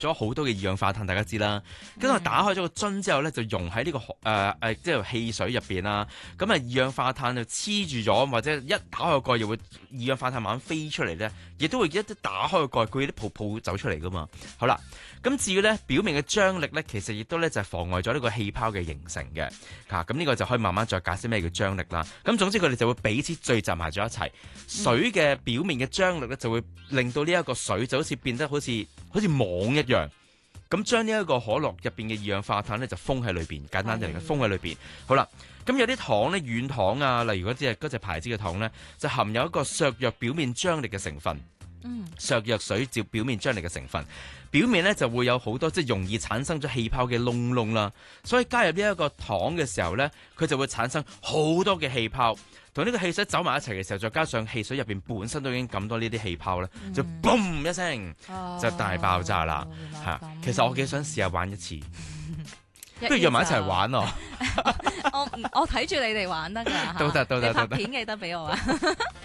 咗好多嘅二氧化碳，大家知啦。跟住打開咗個樽之後咧，就溶喺呢個即係汽水入邊啦。咁啊，二氧化碳就黐住咗，或者一打開個蓋又會二氧化碳慢慢飛出嚟咧，亦都會一打開個蓋，佢啲泡泡走出嚟噶嘛。好啦，咁至於咧表面嘅張力咧，其實亦都咧就係妨礙咗呢個氣泡嘅形成嘅。咁呢個就可以慢慢再解釋咩叫張力啦。咁總之佢哋就會彼此聚集埋咗一齊，水嘅表面嘅張力咧就會令到呢一個水就好似變得好似網一樣，咁將呢一個可樂入邊嘅二氧化碳咧就封喺裏邊，簡單啲嚟講，封喺裏邊。好啦，咁有啲糖咧，軟糖啊，例如嗰隻牌子嘅糖咧，就含有一個削弱表面張力嘅成分，削弱水照表面張力嘅成分，表面咧就會有好多即係容易產生咗氣泡嘅窿窿啦。所以加入呢一個糖嘅時候咧，佢就會產生好多嘅氣泡。同呢個汽水走埋一齊嘅時候，再加上汽水入邊本身都已經咁多呢啲氣泡咧，就嘣一聲就大爆炸啦。其實我幾想試下玩一次，不如約埋一齊玩咯。 我睇住你哋玩得㗎， 都得， 你拍片記得俾我啊。